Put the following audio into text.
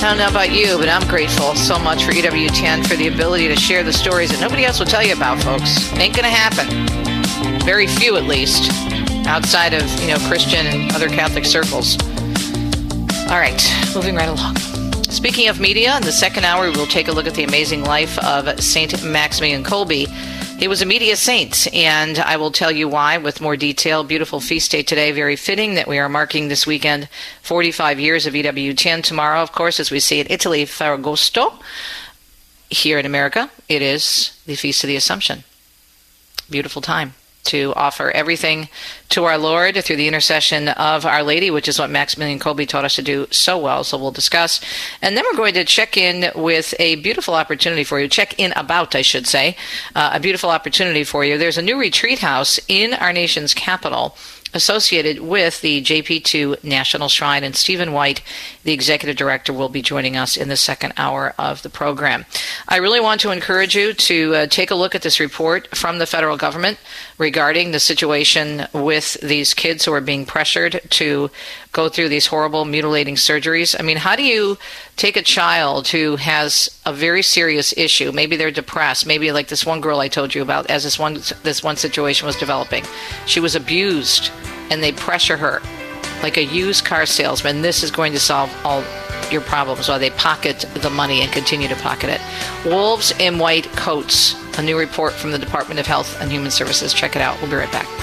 I don't know about you, but I'm grateful so much for EWTN for the ability to share the stories that nobody else will tell you about, folks. Ain't gonna happen. Very few, at least, outside of, Christian and other Catholic circles. All right, moving right along. Speaking of media, in the second hour, we will take a look at the amazing life of Saint Maximilian Kolbe. He was a media saint, and I will tell you why with more detail. Beautiful feast day today, very fitting that we are marking this weekend 45 years of EWTN. Tomorrow, of course, as we see in Italy, Ferragosto. Here in America, it is the Feast of the Assumption. Beautiful time to offer everything to our Lord through the intercession of Our Lady, which is what Maximilian Kolbe taught us to do so well. So we'll discuss. And then we're going to check in with a beautiful opportunity for you. Check in about, I should say, a beautiful opportunity for you. There's a new retreat house in our nation's capital associated with the JP2 National Shrine, and Stephen White, the executive director, will be joining us in the second hour of the program. I really want to encourage you to take a look at this report from the federal government regarding the situation with these kids who are being pressured to go through these horrible, mutilating surgeries. I mean, how do you take a child who has a very serious issue? Maybe they're depressed. Maybe like this one girl I told you about, as this one situation was developing. She was abused, and they pressure her like a used car salesman. This is going to solve all your problems, while they pocket the money and continue to pocket it. Wolves in white coats. A new report from the Department of Health and Human Services. Check it out. We'll be right back.